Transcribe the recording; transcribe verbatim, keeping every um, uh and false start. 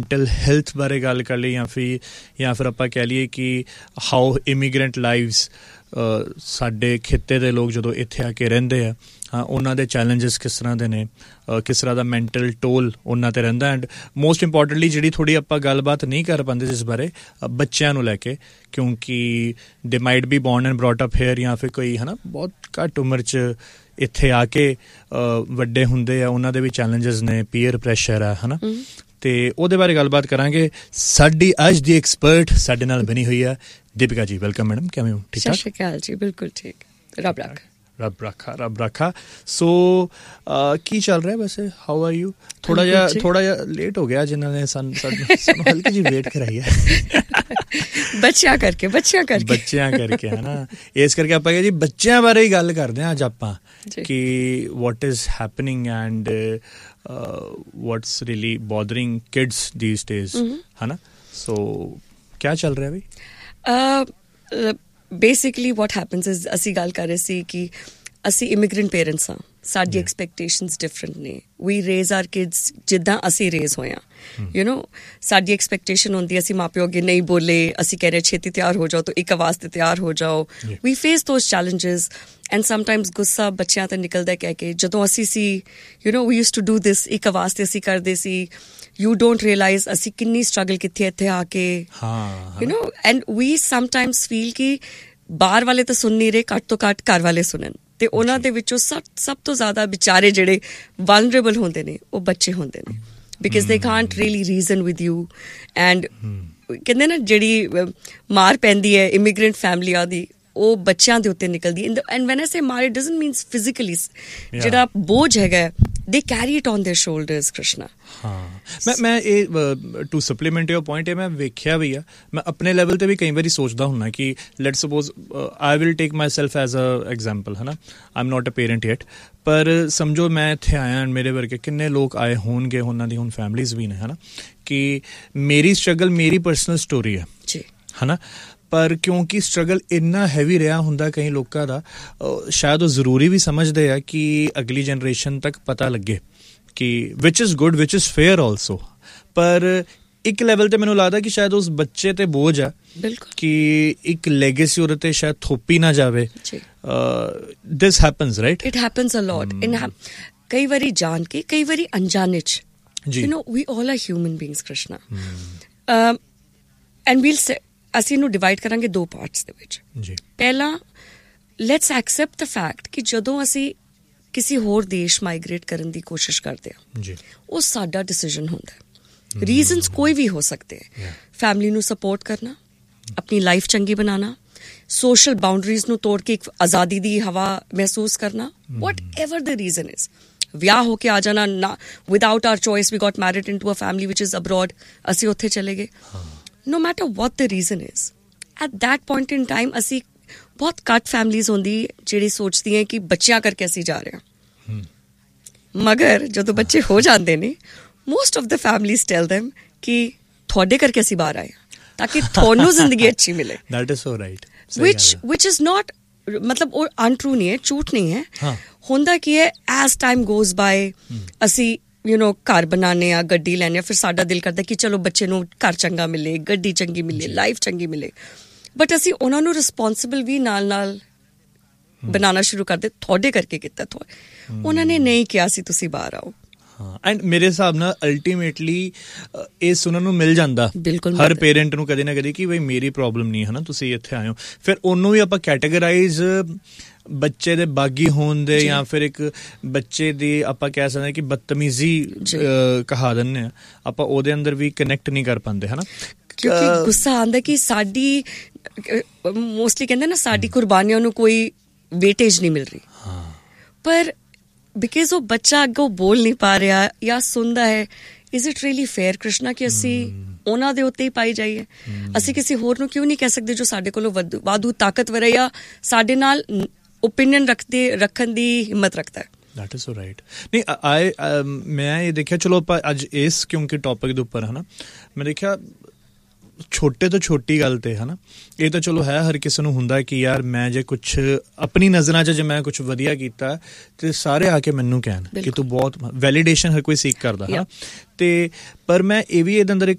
Mental health ਬਾਰੇ ਗੱਲ ਕਰ ਲਈ ਜਾਂ ਫਿਰ ਜਾਂ ਫਿਰ ਆਪਾਂ ਕਹਿ ਲਈਏ ਕਿ ਹਾਊ ਇਮੀਗ੍ਰੈਂਟ ਲਾਈਵਸ ਸਾਡੇ ਖਿੱਤੇ ਦੇ ਲੋਕ ਜਦੋਂ ਇੱਥੇ ਆ ਕੇ ਰਹਿੰਦੇ ਆ ਹਾਂ ਉਹਨਾਂ ਦੇ ਚੈਲੰਜਸ ਕਿਸ ਤਰ੍ਹਾਂ ਦੇ ਨੇ, ਕਿਸ ਤਰ੍ਹਾਂ ਦਾ ਮੈਂਟਲ ਟੋਲ ਉਹਨਾਂ 'ਤੇ ਰਹਿੰਦਾ। ਐਂਡ ਮੋਸਟ ਇੰਪੋਰਟੈਂਟਲੀ ਜਿਹੜੀ ਥੋੜ੍ਹੀ ਆਪਾਂ ਗੱਲਬਾਤ ਨਹੀਂ ਕਰ ਪਾਉਂਦੇ ਜਿਸ ਬਾਰੇ ਬੱਚਿਆਂ ਨੂੰ ਲੈ ਕੇ, ਕਿਉਂਕਿ ਦੇ might B born and ਬਰੌਟ up hair ਜਾਂ ਫਿਰ ਕੋਈ ਹੈ ਨਾ ਬਹੁਤ ਘੱਟ ਉਮਰ 'ਚ ਇੱਥੇ ਆ ਕੇ ਵੱਡੇ ਹੁੰਦੇ ਆ, ਉਹਨਾਂ ਦੇ ਵੀ ਚੈਲੰਜਸ ਨੇ, ਪੀਅਰ ਪ੍ਰੈਸ਼ਰ ਆ ਹੈ ਨਾ, ਅਤੇ ਉਹਦੇ ਬਾਰੇ ਗੱਲਬਾਤ ਕਰਾਂਗੇ। ਸਾਡੀ ਅੱਜ ਦੀ ਐਕਸਪਰਟ ਸਾਡੇ ਨਾਲ ਬਣੀ ਹੋਈ ਆ ਦੀਪਿਕਾ ਜੀ। ਵੈਲਕਮ ਮੈਡਮ, ਕਿਵੇਂ ਹੋ? ਠੀਕ ਠਾਕ? ਸਤਿ ਸ਼੍ਰੀ ਅਕਾਲ ਜੀ, ਬਿਲਕੁਲ ਠੀਕ, ਰੱਬ ਰੱਖ ਰੱਬ ਰੱਖਾ ਰੱਬ ਰੱਖਾ। ਸੋ ਕੀ ਚੱਲ ਰਿਹਾ ਵੈਸੇ? How are you? ਥੋੜ੍ਹਾ ਜਿਹਾ ਥੋੜ੍ਹਾ ਜਿਹਾ ਲੇਟ ਹੋ ਗਿਆ ਜਿਨ੍ਹਾਂ ਨੇ ਸਾਨੂੰ ਸਾਨੂੰ ਹਲਕੀ ਜਿਹੀ ਵੇਟ ਕਰਾਈ ਹੈ ਬੱਚਿਆਂ ਕਰਕੇ ਬੱਚਿਆਂ ਕਰਕੇ ਬੱਚਿਆਂ ਕਰਕੇ ਹੈ ਨਾ, ਇਸ ਕਰਕੇ ਆਪਾਂ ਕਿਹਾ ਜੀ ਬੱਚਿਆਂ ਬਾਰੇ ਹੀ ਗੱਲ ਕਰਦੇ ਹਾਂ ਅੱਜ ਆਪਾਂ ਕਿ what is happening and what's really ਬੋਦਰਿੰਗ kids ਦੀਸ days ਹੈ ਨਾ। ਸੋ ਕਿਆ ਚੱਲ ਰਿਹਾ ਬਈ? ਬੇਸਿਕਲੀ ਵਾਟ ਹੈਪਨਸ ਇਜ਼, ਅਸੀਂ ਗੱਲ ਕਰ ਰਹੇ ਸੀ ਕਿ ਅਸੀਂ ਇਮੀਗ੍ਰੈਂਟ ਪੇਰੈਂਟਸ ਹਾਂ, ਸਾਡੀ ਐਕਸਪੈਕਟੇਸ਼ਨਸ ਡਿਫਰੈਂਟ ਨੇ। ਵੀ ਰੇਜ਼ ਆਰ ਕਿਡਸ ਜਿੱਦਾਂ ਅਸੀਂ ਰੇਜ਼ ਹੋਏ ਹਾਂ, ਯੂ ਨੋ। ਸਾਡੀ ਐਕਸਪੈਕਟੇਸ਼ਨ ਹੁੰਦੀ ਅਸੀਂ ਮਾਂ ਪਿਓ ਅੱਗੇ ਨਹੀਂ ਬੋਲੇ, ਅਸੀਂ ਕਹਿ ਰਹੇ ਛੇਤੀ ਤਿਆਰ ਹੋ ਜਾਓ ਤਾਂ ਇੱਕ ਆਵਾਜ਼ 'ਤੇ ਤਿਆਰ ਹੋ ਜਾਓ। ਵੀ face those challenges and sometimes ਗੁੱਸਾ ਬੱਚਿਆਂ 'ਤੇ ਨਿਕਲਦਾ ਕਹਿ ਕੇ ਜਦੋਂ ਅਸੀਂ ਸੀ, you know, we use to do this, ਇੱਕ ਆਵਾਜ਼ 'ਤੇ ਅਸੀਂ ਕਰਦੇ ਸੀ। ਯੂ ਡੋਂਟ ਰੀਅਲਾਈਜ਼ ਅਸੀਂ ਕਿੰਨੀ ਸਟਰਗਲ ਕੀਤੀ ਇੱਥੇ ਆ ਕੇ, you know. And we sometimes feel ਕਿ ਬਾਹਰ ਵਾਲੇ ਤਾਂ ਸੁਣ ਨਹੀਂ ਰਹੇ, ਘੱਟ ਤੋਂ ਘੱਟ ਘਰ ਵਾਲੇ ਸੁਣਨ, ਅਤੇ ਉਹਨਾਂ ਦੇ ਵਿੱਚੋਂ ਸਭ ਸਭ ਤੋਂ ਜ਼ਿਆਦਾ ਵਿਚਾਰੇ ਜਿਹੜੇ ਵਲਨਰੇਬਲ ਹੁੰਦੇ ਨੇ ਉਹ ਬੱਚੇ ਹੁੰਦੇ ਨੇ, ਬਿਕਾਜ਼ ਦੇ Kant really reason with you. And ਕਹਿੰਦੇ ਨਾ ਜਿਹੜੀ ਮਾਰ ਪੈਂਦੀ ਹੈ ਇਮੀਗ੍ਰੈਂਟ ਫੈਮਲੀਆਂ ਦੀ, ਉਹ ਬੱਚਿਆਂ ਦੇ ਉੱਤੇ ਨਿਕਲਦੀ ਹੈ। ਐਂਡ ਵੈਨ ਆਈ ਸੇ ਮਾਰ, ਇਟ ਡਜ਼ਨਟ ਮੀਨਸ ਫਿਜ਼ੀਕਲੀ, ਜਿਹੜਾ ਬੋਝ ਹੈਗਾ ਦੇ carry it on there shoulders. Krishna, ਹਾਂ, ਮੈਂ ਮੈਂ ਇਹ ਟੂ ਸਪਲੀਮੈਂਟ ਯੋਰ ਪੁਆਇੰਟ, ਇਹ ਮੈਂ ਵੇਖਿਆ ਵੀ ਆ। ਮੈਂ ਆਪਣੇ ਲੈਵਲ 'ਤੇ ਵੀ ਕਈ ਵਾਰੀ ਸੋਚਦਾ ਹੁੰਦਾ ਕਿ light suppose I will take my self as a example ਹੈ ਨਾ, I am not a parent yet, ਪਰ ਸਮਝੋ ਮੈਂ ਇੱਥੇ ਆਇਆ, ਮੇਰੇ ਵਰਗੇ ਕਿੰਨੇ ਲੋਕ ਆਏ ਹੋਣਗੇ, ਉਹਨਾਂ ਦੀ ਹੁਣ ਫੈਮਲੀਜ਼ ਵੀ ਨੇ ਹੈ ਨਾ, ਕਿ ਮੇਰੀ ਸਟਰਗਲ ਮੇਰੀ ਪਰਸਨਲ ਸਟੋਰੀ ਹੈ ਜੀ ਹੈ ਨਾ, ਪਰ ਕਿਉਂਕਿ ਸਟਰਗਲ ਇੰਨਾ ਹੈਵੀ ਰਿਹਾ ਹੁੰਦਾ ਕਈ ਲੋਕਾਂ ਦਾ, ਸ਼ਾਇਦ ਉਹ ਜ਼ਰੂਰੀ ਵੀ ਸਮਝਦੇ ਆ ਕਿ ਅਗਲੀ ਜਨਰੇਸ਼ਨ ਤੱਕ ਪਤਾ ਲੱਗੇ ਕਿ ਵਿਚ is good, which is fair also. ਪਰ ਇੱਕ ਲੈਵਲ 'ਤੇ ਮੈਨੂੰ ਲੱਗਦਾ ਕਿ ਸ਼ਾਇਦ ਉਸ ਬੱਚੇ 'ਤੇ ਬੋਝ ਆ ਕਿ ਇੱਕ ਲੈਗੇਸੀ ਉਹਦੇ 'ਤੇ ਸ਼ਾਇਦ ਥੋਪੀ ਨਾ ਜਾਵੇ। ਦਿਸ ਹੈਪਨਸ ਰਾਈਟ, ਇਟ ਹੈਪਨਸ ਅ ਲੋਟ ਇਨ, ਕਈ ਵਾਰੀ ਜਾਣ ਕੇ, ਕਈ ਵਾਰੀ ਅਣਜਾਣੇ 'ਚ, you know. We all are human beings Krishna, and wheel ਸੇ ਅਸੀਂ ਇਹਨੂੰ ਡਿਵਾਈਡ ਕਰਾਂਗੇ ਦੋ ਪਾਰਟਸ ਦੇ ਵਿੱਚ। ਪਹਿਲਾਂ ਲੈਟਸ ਐਕਸੈਪਟ ਦ ਫੈਕਟ ਕਿ ਜਦੋਂ ਅਸੀਂ ਕਿਸੇ ਹੋਰ ਦੇਸ਼ ਮਾਈਗ੍ਰੇਟ ਕਰਨ ਦੀ ਕੋਸ਼ਿਸ਼ ਕਰਦੇ ਹਾਂ, ਉਹ ਸਾਡਾ ਡਿਸੀਜ਼ਨ ਹੁੰਦਾ। ਰੀਜ਼ਨਸ ਕੋਈ ਵੀ ਹੋ ਸਕਦੇ ਹੈ, ਫੈਮਿਲੀ ਨੂੰ ਸਪੋਰਟ ਕਰਨਾ, ਆਪਣੀ ਲਾਈਫ ਚੰਗੀ ਬਣਾਉਣਾ, ਸੋਸ਼ਲ ਬਾਉਂਡਰੀਜ਼ ਨੂੰ ਤੋੜ ਕੇ ਇੱਕ ਆਜ਼ਾਦੀ ਦੀ ਹਵਾ ਮਹਿਸੂਸ ਕਰਨਾ, ਵਟ ਐਵਰ ਦ ਰੀਜ਼ਨ ਇਜ਼। ਵਿਆਹ ਹੋ ਕੇ ਆ ਜਾਣਾ ਨਾ, without R choice we goat married in to a family which is abroad, ਅਸੀਂ ਉੱਥੇ ਚਲੇ ਗਏ। No matter what the reason is, at that point in time ਅਸੀਂ ਬਹੁਤ ਘੱਟ ਫੈਮਲੀਜ਼ ਹੁੰਦੀ ਜਿਹੜੀ ਸੋਚਦੀਆਂ ਕਿ ਬੱਚਿਆਂ ਕਰਕੇ ਅਸੀਂ ਜਾ ਰਹੇ ਹਾਂ, ਮਗਰ ਜਦੋਂ ਬੱਚੇ ਹੋ ਜਾਂਦੇ ਨੇ, most of the families tile them ਕਿ ਤੁਹਾਡੇ ਕਰਕੇ ਅਸੀਂ ਬਾਹਰ ਆਏ ਹਾਂ ਤਾਂ ਕਿ ਤੁਹਾਨੂੰ ਜ਼ਿੰਦਗੀ ਅੱਛੀ ਮਿਲੇ। That is so right. which which is not, ਮਤਲਬ ਉਹ ਅਨਟਰੂ ਨਹੀਂ ਹੈ, ਝੂਠ ਨਹੀਂ ਹੈ। ਹੁੰਦਾ ਕੀ ਹੈ, ਐਜ਼ ਟਾਈਮ ਗੋਜ਼ ਬਾਏ ਅਸੀਂ ਯੂ ਨੋ ਘਰ ਬਣਾਉਂਦੇ ਹਾਂ, ਗੱਡੀ ਲੈਂਦੇ ਹਾਂ, ਫਿਰ ਸਾਡਾ ਦਿਲ ਕਰਦਾ ਕਿ ਚਲੋ ਬੱਚੇ ਨੂੰ ਘਰ ਚੰਗਾ ਮਿਲੇ, ਗੱਡੀ ਚੰਗੀ ਮਿਲੇ, ਲਾਈਫ ਚੰਗੀ ਮਿਲੇ, ਬਟ ਅਸੀਂ ਉਹਨਾਂ ਨੂੰ ਰਿਸਪੋਂਸੀਬਲ ਵੀ ਨਾਲ ਨਾਲ ਬਣਾਉਣਾ ਸ਼ੁਰੂ ਕਰਦੇ, ਤੁਹਾਡੇ ਕਰਕੇ ਕੀਤਾ, ਉਹਨਾਂ ਨੇ ਨਹੀਂ ਕਿਹਾ ਸੀ ਤੁਸੀਂ ਬਾਹਰ ਆਓ। ਹਾਂ, ਐਂਡ ਮੇਰੇ ਹਿਸਾਬ ਨਾਲ ਅਲਟੀਮੇਟਲੀ ਇਹ ਸੁਣਨ ਨੂੰ ਮਿਲ ਜਾਂਦਾ ਹਰ ਪੇਰੈਂਟ ਨੂੰ ਕਦੇ ਨਾ ਕਦੇ ਕਿ ਬਈ ਮੇਰੀ ਪ੍ਰੋਬਲਮ ਨਹੀਂ ਹੈ ਨਾ, ਤੁਸੀਂ ਇੱਥੇ ਆਏ ਹੋ। ਫਿਰ ਉਹਨੂੰ ਵੀ ਆਪਾਂ ਕੈਟੇਗਰਾਈਜ਼ ਬੱਚੇ ਦੇ ਬਾਗੀ ਹੋਣ ਦੇ ਜਾਂ ਫਿਰ ਇੱਕ ਬੱਚੇ ਦੀ ਆਪਾਂ ਕਹਿ ਸਕਦੇ ਹਾਂ ਕਿ ਬਦਤਮੀਜ਼ੀ ਕਹਾ ਦਿੰਦੇ ਹਾਂ ਆਪਾਂ, ਉਹਦੇ ਅੰਦਰ ਵੀ ਕਨੈਕਟ ਨਹੀਂ ਕਰ ਪਾਉਂਦੇ ਹੈ ਨਾ, ਕਿਉਂਕਿ ਗੁੱਸਾ ਆਉਂਦਾ ਕਿ ਸਾਡੀ ਮੋਸਟਲੀ ਕਹਿੰਦੇ ਨਾ ਸਾਡੀ ਕੁਰਬਾਨੀਆਂ ਨੂੰ ਕੋਈ ਵੇਟੇਜ ਨਹੀਂ ਮਿਲ ਰਹੀ। ਪਰ ਬਿਕਾਜ਼ ਉਹ ਬੱਚਾ ਅੱਗੋਂ ਬੋਲ ਨਹੀਂ ਪਾ ਰਿਹਾ ਜਾਂ ਸੁਣਦਾ ਹੈ, is it really fair Krishna ਕਿ ਅਸੀਂ ਉਹਨਾਂ ਦੇ ਉੱਤੇ ਹੀ ਪਾਈ ਜਾਈਏ? ਅਸੀਂ ਕਿਸੇ ਹੋਰ ਨੂੰ ਕਿਉਂ ਨਹੀਂ ਕਹਿ ਸਕਦੇ ਜੋ ਸਾਡੇ ਕੋਲੋਂ ਵਾਧੂ ਤਾਕਤਵਰ ਹੈ ਜਾਂ ਸਾਡੇ ਨਾਲ ਓਪੀਨੀਅਨ ਰੱਖਦੇ ਰੱਖਣ ਦੀ ਹਿੰਮਤ ਰੱਖਦਾ ਹੈ? That is so right. ਨਹੀਂ ਆਈ ਮੈਂ ਇਹ ਦੇਖਿਆ, ਚਲੋ ਆਪਾਂ ਅੱਜ ਇਸ ਕਿਉਂਕਿ ਟੌਪਿਕ ਦੇ ਉੱਪਰ ਹੈ ਨਾ, ਮੈਂ ਦੇਖਿਆ ਛੋਟੇ ਤੋਂ ਛੋਟੀ ਗੱਲ 'ਤੇ ਹੈ ਨਾ, ਇਹ ਤਾਂ ਚਲੋ ਹੈ ਹਰ ਕਿਸੇ ਨੂੰ ਹੁੰਦਾ ਕਿ ਯਾਰ ਮੈਂ ਜੇ ਕੁਛ ਆਪਣੀ ਨਜ਼ਰਾਂ 'ਚ ਜੇ ਮੈਂ ਕੁਛ ਵਧੀਆ ਕੀਤਾ ਅਤੇ ਸਾਰੇ ਆ ਕੇ ਮੈਨੂੰ ਕਹਿਣ ਕਿ ਤੂੰ ਬਹੁਤ ਵੈਲੀਡੇਸ਼ਨ ਹਰ ਕੋਈ ਸੀਕ ਕਰਦਾ ਹੈ ਨਾ। ਅਤੇ ਪਰ ਮੈਂ ਇਹ ਵੀ ਇਹਦੇ ਅੰਦਰ ਇੱਕ